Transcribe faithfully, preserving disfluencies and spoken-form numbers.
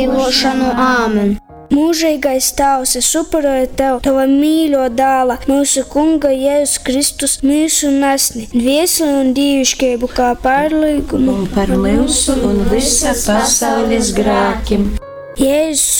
Mīlošanu āmen. Mūžīgais Tēvs, es upurēju Tev, Tava mīļo dēla, mūsu Kunga Jēzus Kristus, mūsu nesni, dvieseli un dievišķību kā pārlīgumu un par mūsu un visa pasaules grēkiem. Jēzus